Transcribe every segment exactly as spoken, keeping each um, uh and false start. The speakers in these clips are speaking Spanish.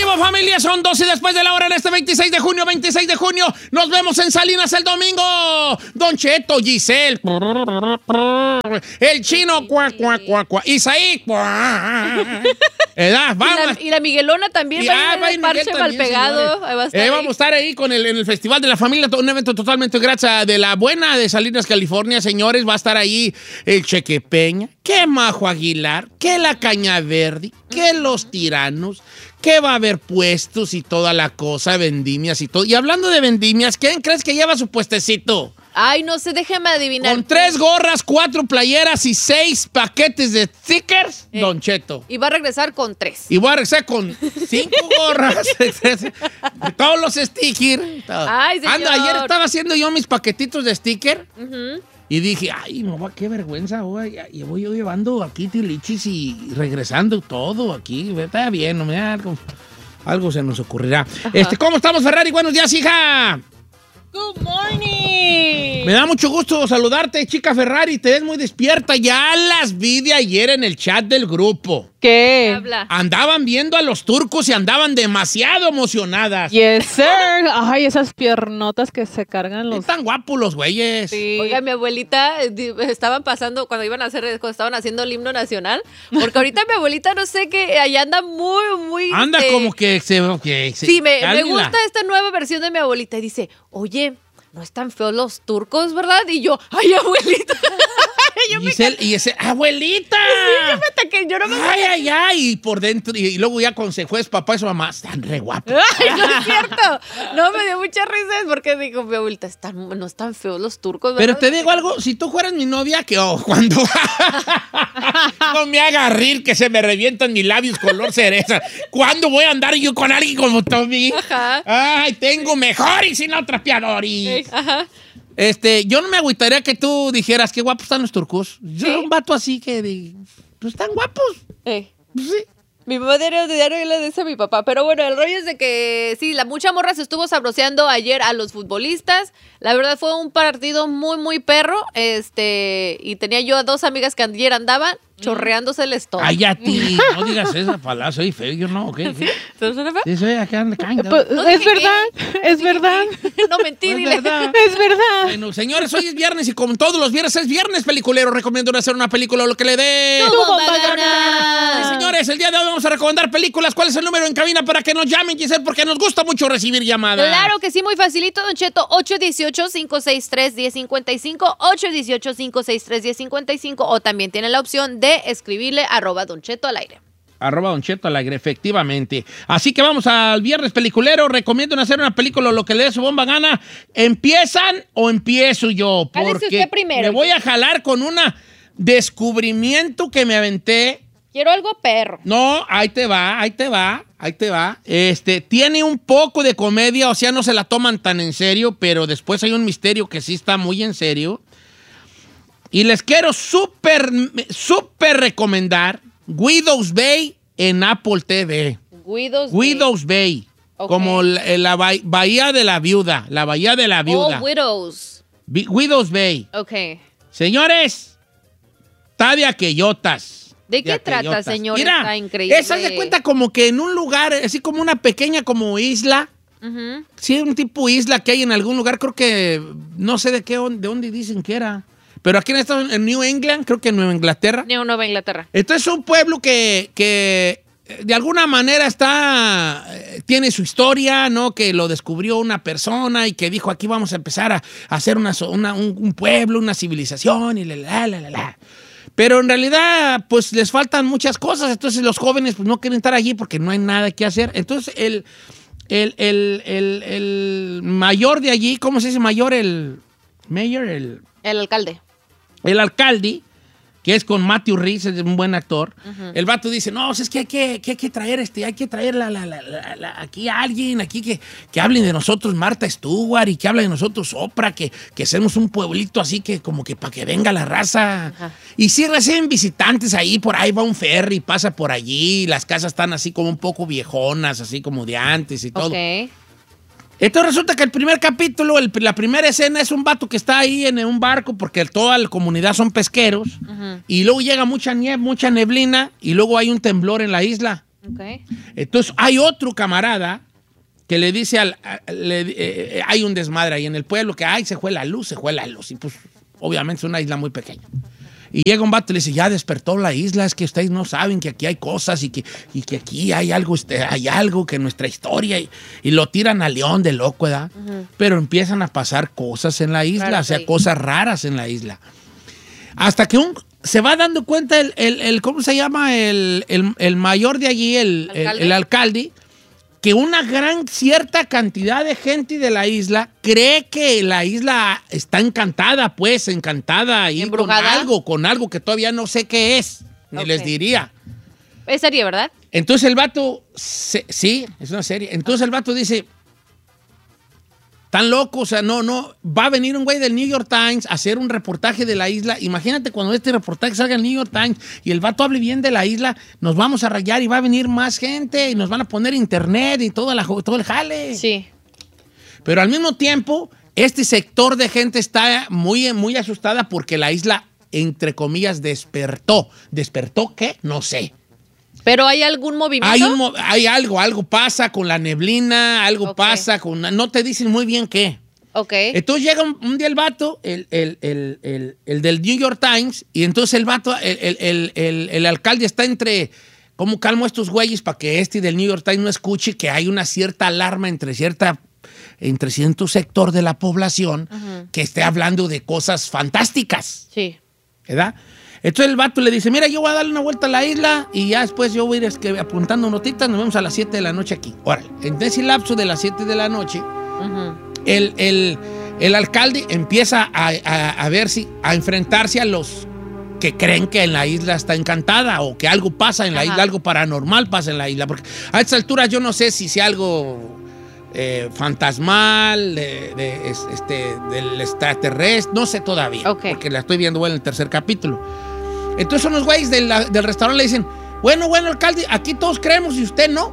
ánimo, familia. Son doce después de la hora en este veintiséis de junio. veintiséis de junio. Nos vemos en Salinas el domingo. Don Cheto, Giselle. El chino. Cuá, cuá, cuá, cuá. Isaí. Cuá. ¿Edad? Vamos. Y la, y la Miguelona también. Y, va a ah, ir va el parche mal pegado. Va a eh, vamos a estar ahí con el, en el Festival de la Familia. Un evento totalmente gratis de la buena de Salinas, California, señores. Va a estar ahí el Cheque Peña. Que Majo Aguilar. Que la Caña Verde. Que los Tiranos. Que va a haber puestos y toda la cosa, vendimias y todo. Y hablando de vendimias, ¿quién crees que lleva su puestecito? Ay, no sé, déjame adivinar. Con tres gorras, cuatro playeras y seis paquetes de stickers, eh, Don Cheto. Y va a regresar con tres. Y voy a regresar con cinco gorras, todos los stickers. Ay, señor. Anda, ayer estaba haciendo yo mis paquetitos de sticker. Uh-huh. Y dije, ay, mamá, qué vergüenza, voy, voy yo llevando aquí tilichis y regresando todo aquí. Está bien, no me da algo, algo se nos ocurrirá. Este, ¿cómo estamos, Ferrari? Buenos días, hija. Good morning. Me da mucho gusto saludarte, chica Ferrari. Te ves muy despierta. Ya las vi de ayer en el chat del grupo. ¿Qué? Habla. Andaban viendo a los turcos y andaban demasiado emocionadas. Yes, sir. Ay, esas piernotas que se cargan los... Están guapos los güeyes. Sí. Oiga, mi abuelita, estaban pasando, cuando iban a hacer, cuando estaban haciendo el himno nacional, porque ahorita mi abuelita, no sé, que allá anda muy, muy... Anda eh, como que se... Que se sí, me, me gusta esta nueva versión de mi abuelita. Y dice, oye, no están feos los turcos, ¿verdad? Y yo, ay, abuelita. yo y, ese, y ese, abuelita. Sí, yo me ataqué, yo no me Ay, ay, ay. Y por dentro, y, y luego ya con se fue papá y su mamá, están re guapos. Ay, no es cierto. No, me dio mucha risa porque dijo mi abuelita, están, no están feos los turcos, ¿verdad? Pero te digo algo, si tú fueras mi novia, que oh, cuando no me haga rir que se me revientan mis labios color cereza. ¿Cuándo voy a andar yo con alguien como Tommy? Ajá. Ay, tengo mejor y sin otra trapeadores. Ajá. Este, yo no me agüitaría que tú dijeras qué guapos están los turcos. Yo ¿Sí? un vato así que de, pues están guapos. Eh. Pues, sí. Mi mamá diario, diario le dice a mi papá. Pero bueno, el rollo es de que sí, la mucha morra se estuvo sabroseando ayer a los futbolistas. La verdad fue un partido muy, muy perro. Este, y tenía yo a dos amigas que ayer andaban chorreándose el estómago. Ay, a ti, no digas esa palabra, soy feo, yo no, ¿ok? ¿Sí? ¿Tú suena feo? Sí, soy acá en la Pues, No es dije verdad, qué. es verdad. No mentí, Es dile. verdad. Es verdad. Bueno, señores, hoy es viernes y como todos los viernes es viernes peliculero. Recomiendo hacer una película o lo que le dé. ¡Tu bomba gana! Sí, señores, el día de hoy vamos a recomendar películas. ¿Cuál es el número en cabina para que nos llamen, Giselle? Porque nos gusta mucho recibir llamadas. Claro que sí, muy facilito, Don Cheto. ocho uno ocho, cinco seis tres, uno cero cinco cinco, ocho uno ocho, cinco seis tres, uno cero cinco cinco, o también tiene la opción de escribirle arroba Don Cheto al aire. Arroba Don Cheto al aire, efectivamente. Así que vamos al viernes peliculero. Recomiendo hacer una película o lo que le dé su bomba gana. ¿Empiezan o empiezo yo? Jálese Porque usted primero. me voy a jalar con un descubrimiento que me aventé. Quiero algo perro. No, ahí te va, ahí te va, ahí te va. Este, tiene un poco de comedia, o sea, no se la toman tan en serio, pero después hay un misterio que sí está muy en serio. Y les quiero súper, súper recomendar Widow's Bay en Apple T V. Widow's, Widow's Bay. Okay. Como la, la bahía de la viuda, la bahía de la viuda. Oh, Widows. Vi, Widow's Bay. Ok. Señores, está de aquellotas. ¿De qué trata, aquellotas. señor? Mira, Está increíble. esa de cuenta como que en un lugar, así como una pequeña como isla. Uh-huh. Sí, un tipo isla que hay en algún lugar, creo que, no sé de qué, de dónde dicen que era. Pero aquí en, Estados, en New England, creo que en Nueva Inglaterra. New Nueva Inglaterra. Entonces es un pueblo que, que de alguna manera está, tiene su historia, ¿no? Que lo descubrió una persona y que dijo, aquí vamos a empezar a, a hacer una, una, un, un pueblo, una civilización y la, la, la, la, la. Pero en realidad, pues les faltan muchas cosas. Entonces los jóvenes pues, no quieren estar allí porque no hay nada que hacer. Entonces el, el, el, el, el mayor de allí, ¿cómo se dice mayor? El mayor, el... El alcalde. El alcalde, que es con Matthew Rhys, es un buen actor. Uh-huh. El vato dice, no, es que hay que, que, hay que traer este, hay que traer la, la, la, la, la, aquí a alguien, aquí que, que hablen de nosotros Martha Stewart y que hablen de nosotros Oprah, que, que seamos un pueblito así que como que para que venga la raza. Uh-huh. Y sí reciben visitantes ahí, por ahí va un ferry, pasa por allí, las casas están así como un poco viejonas, así como de antes y todo. Okay. Entonces resulta que el primer capítulo, el, la primera escena es un vato que está ahí en un barco porque toda la comunidad son pesqueros. Uh-huh. Y luego llega mucha nieve, mucha neblina y luego hay un temblor en la isla. Okay. Entonces, hay otro camarada que le dice al... a- le- eh, hay un desmadre ahí en el pueblo que, ay, se fue la luz, se fue la luz. Y pues, obviamente es una isla muy pequeña. Y llega un vato y le dice, ya despertó la isla, es que ustedes no saben que aquí hay cosas y que, y que aquí hay algo, este, hay algo que nuestra historia... Y, y lo tiran a león de loco, ¿verdad? Uh-huh. Pero empiezan a pasar cosas en la isla, Claro, o sea, sí. cosas raras en la isla. Hasta que un... Se va dando cuenta el, el, el ¿cómo se llama? El, el, el mayor de allí, el ¿Alcalde? el, el alcalde, que una gran cierta cantidad de gente de la isla cree que la isla está encantada, pues, encantada ahí con ¿Embrujada? algo, con algo que todavía no sé qué es, ni Ok. les diría. Es serie, ¿verdad? Entonces el vato, se- sí, es una serie. Entonces el vato dice, tan loco, o sea, no, no, va a venir un güey del New York Times a hacer un reportaje de la isla. Imagínate cuando este reportaje salga en el New York Times y el vato hable bien de la isla, nos vamos a rayar y va a venir más gente y nos van a poner internet y todo, la, todo el jale. Sí. Pero al mismo tiempo, este sector de gente está muy, muy asustada porque la isla, entre comillas, despertó. ¿Despertó qué? No sé. ¿Pero hay algún movimiento? Hay, un mo- hay algo, algo pasa con la neblina, algo Ok. pasa con... No te dicen muy bien qué. Ok. Entonces llega un, un día el vato, el, el, el, el, el del New York Times, y entonces el vato, el, el, el, el, el alcalde está entre... ¿Cómo calmo a estos güeyes para que este del New York Times no escuche que hay una cierta alarma entre cierta... entre cierto sector de la población Ujú. que esté hablando de cosas fantásticas, Sí. ¿verdad? Entonces el vato le dice, mira, yo voy a darle una vuelta a la isla y ya después yo voy a ir es que, apuntando notitas, nos vemos a las siete de la noche aquí. Órale, en ese lapso de las siete de la noche, Ujú. el, el, el alcalde empieza a, a, a ver si, a enfrentarse a los que creen que en la isla está encantada o que algo pasa en la Ajá. isla, algo paranormal pasa en la isla. Porque a estas alturas yo no sé si sea algo eh, fantasmal, de, de, es- este, del extraterrestre, no sé todavía, Ok. porque la estoy viendo en el tercer capítulo. Entonces unos güeyes del, del restaurante le dicen, bueno, bueno, alcalde, aquí todos creemos y usted no.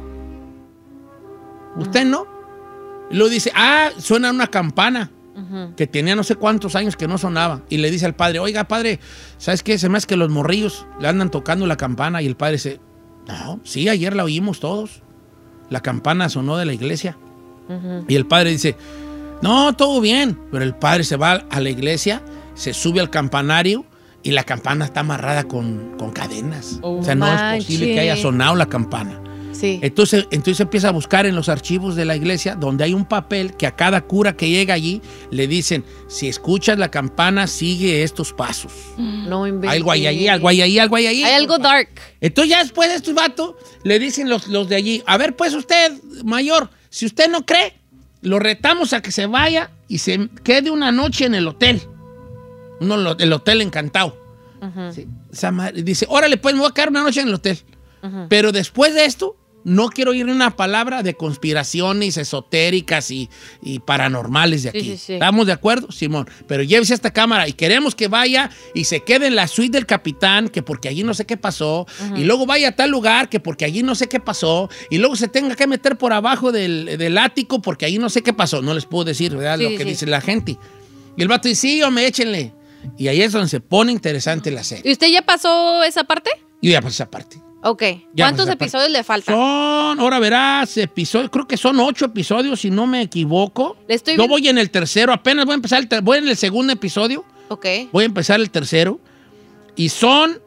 ¿Usted no? Y luego dice, ah, suena una campana Ujú. que tenía no sé cuántos años que no sonaba. Y le dice al padre, oiga, padre, ¿sabes qué? Se me hace que los morrillos le andan tocando la campana. Y el padre dice, no, sí, ayer la oímos todos. La campana sonó de la iglesia. Ujú. Y el padre dice, no, todo bien. Pero el padre se va a la iglesia, se sube al campanario y la campana está amarrada con, con cadenas. Oh, o sea, no manches. es posible que haya sonado la campana. Sí. Entonces, entonces empieza a buscar en los archivos de la iglesia donde hay un papel que a cada cura que llega allí le dicen, si escuchas la campana, sigue estos pasos. No inventes. Algo hay allí, algo hay allí, algo hay allí. Hay algo dark. Entonces ya después de estos vatos le dicen los, los de allí, a ver pues usted, mayor, si usted no cree, lo retamos a que se vaya y se quede una noche en el hotel. No, lo- el hotel encantado. Ujú. Sí. Esa madre dice, órale pues me voy a quedar una noche en el hotel. Ujú. Pero después de esto, no quiero oír una palabra de conspiraciones esotéricas y, y paranormales de Sí, aquí. sí, sí. ¿Estamos de acuerdo, Simón? Pero llévese esta cámara y queremos que vaya y se quede en la suite del capitán, que porque allí no sé qué pasó, y luego vaya a tal lugar, que porque allí no sé qué pasó, y luego se tenga que meter por abajo del, del ático, porque allí no sé qué pasó. No les puedo decir, ¿verdad? Sí, Lo que sí. dice la gente. Y el vato dice, sí, hombre, échenle. Y ahí es donde se pone interesante la serie. ¿Y usted ya pasó esa parte? Y ya pasó esa parte. Ok. Ya, ¿Cuántos pues, aparte- episodios le faltan? Son, ahora verás, episodios, creo que son ocho episodios, si no me equivoco. Le estoy Yo viendo- voy en el tercero, apenas voy a empezar, el ter- voy en el segundo episodio, Ok. voy a empezar el tercero, y son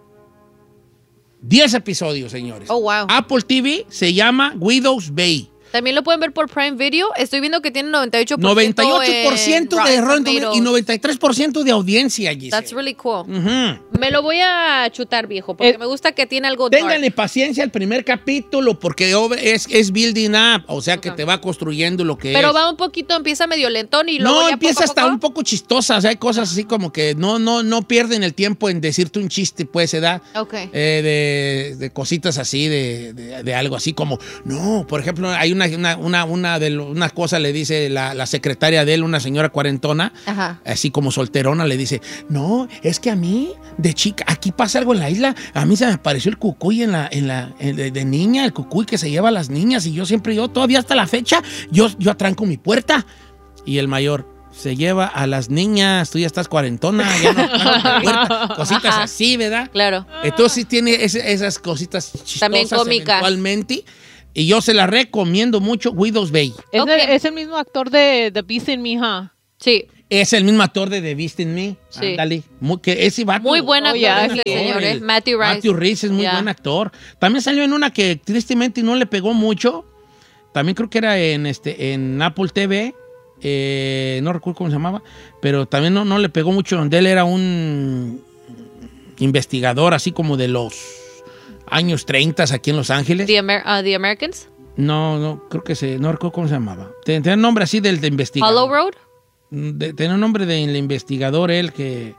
diez episodios, señores. Oh, wow. Apple T V se llama Widow's Bay. También lo pueden ver por Prime Video. Estoy viendo que tiene noventa y ocho por ciento noventa y ocho por ciento en de Rotten Rotten Tomatoes y Tomatoes. noventa y tres por ciento de audiencia, Giselle. That's really cool. Ujú. Me lo voy a chutar, viejo, porque Eh, me gusta que tiene algo dark. Ténganle paciencia al primer capítulo porque es, es building up, o sea que Ok. te va construyendo lo que Pero es. va un poquito, empieza medio lentón y luego No, ya empieza poco a hasta poco- un poco chistosa. O sea, hay cosas así como que no, no, no pierden el tiempo en decirte un chiste, pues, se da. Ok. Eh, de, de cositas así, de, de- de algo así como, no, por ejemplo, hay una, una, una, una, de lo- una cosa le dice la, la secretaria de él, una señora cuarentona, Ajá. así como solterona, le dice, no, es que a mí, de chica, aquí pasa algo en la isla, a mí se me apareció el cucuy en la, en la, en- de, de niña, el cucuy que se lleva a las niñas, y yo siempre, yo todavía hasta la fecha, yo, yo atranco mi puerta. Y el mayor, se lleva a las niñas. Tú ya estás cuarentona, ya no, ya no te acuerdas, cositas Ajá. así, ¿verdad? Claro. Entonces sí tiene ese- esas cositas chistosas También cómicas. eventualmente. Y yo se la recomiendo mucho, Widow's Bay. Es, Ok. el, es el mismo actor de The Beast in Me, huh? Sí. Es el mismo actor de The Beast in Me. Sí. Ándale. Muy, que ese vato- Muy buen Oh, actor ya, ese sí. señor, ¿eh? El Matthew Rice. Matthew Rice es muy Ya. buen actor. También salió en una que tristemente no le pegó mucho. También creo que era en este en Apple T V. Eh, no recuerdo cómo se llamaba. Pero también no, no le pegó mucho. Donde él era un investigador así como de los años treinta aquí en Los Ángeles. The, Amer- uh, The Americans. No, no, creo que se, no recuerdo cómo se llamaba. Tenía un nombre así del de investigador. Hollow Road. De- tenía un nombre del investigador él que...